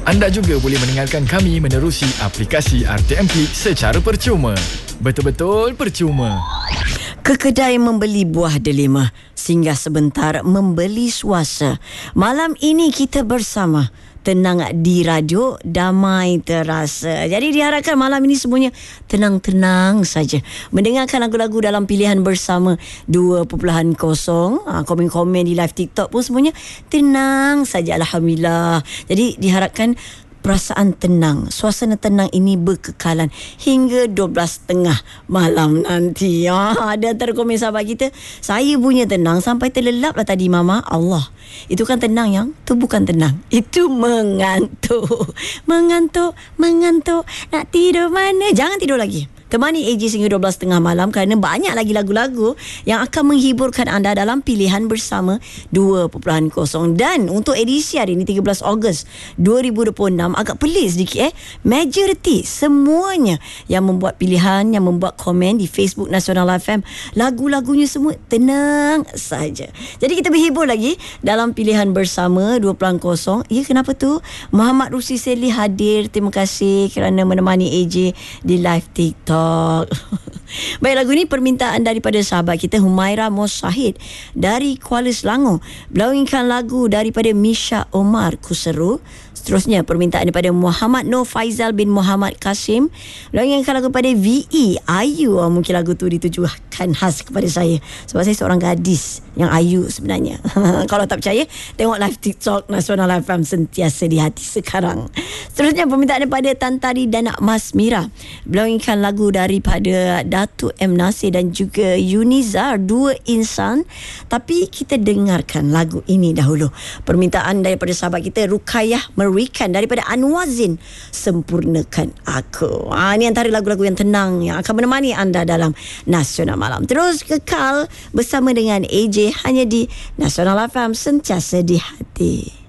Anda juga boleh mendengarkan kami menerusi aplikasi RTM Klik secara percuma. Betul-betul percuma. Ke kedai membeli buah delima, singgah sebentar membeli suasa. Malam ini kita bersama. Tenang di radio, damai terasa. Jadi diharapkan malam ini semuanya tenang-tenang saja. Mendengarkan lagu-lagu dalam pilihan bersama 2.0. Komen-komen di live TikTok pun semuanya tenang saja, Alhamdulillah. Jadi diharapkan perasaan tenang, suasana tenang ini berkekalan hingga 12.30 malam nanti. Ada antara komen sahabat kita, saya punya tenang sampai terlelap lah tadi Mama. Allah, itu kan tenang yang tu bukan tenang, itu mengantuk. Mengantuk, nak tidur mana? Jangan tidur lagi. Temani AJ sehingga 12.30 malam kerana banyak lagi lagu-lagu yang akan menghiburkan anda dalam pilihan bersama 2.0. Dan untuk edisi hari ini 13 Ogos 2026 agak pelik sedikit majoriti semuanya yang membuat pilihan, yang membuat komen di Facebook Nasional FM, lagu-lagunya semua tenang saja. Jadi kita berhibur lagi dalam pilihan bersama 2.0. Ya, kenapa tu? Muhammad Rusi Seli hadir. Terima kasih kerana menemani AJ di live TikTok. Baik, lagu ni permintaan daripada sahabat kita Humaira Mosyahid dari Kuala Selangor. Beliau inginkan lagu daripada Misha Omar, Kuseru. Seterusnya permintaan daripada Muhammad Nur Faizal bin Muhammad Kasim. Beliau inginkan lagu daripada VE Ayu. Mungkin lagu tu ditujukan khas kepada saya sebab saya seorang gadis yang ayu sebenarnya. Kalau tak percaya, tengok live TikTok Nasional FM sentiasa di hati sekarang. Seterusnya permintaan daripada Tantari Danak Mas Mira. Beliau inginkan lagu daripada Datuk M. Nasir dan juga Yunizar, Dua Insan. Tapi kita dengarkan lagu ini dahulu. Permintaan daripada sahabat kita Rukayah Merikan daripada Anwazin, Sempurnakan Aku. Ini antara lagu-lagu yang tenang yang akan menemani anda dalam Nasional Malam. Terus kekal bersama dengan AJ hanya di Nasional FM, sentiasa di hati.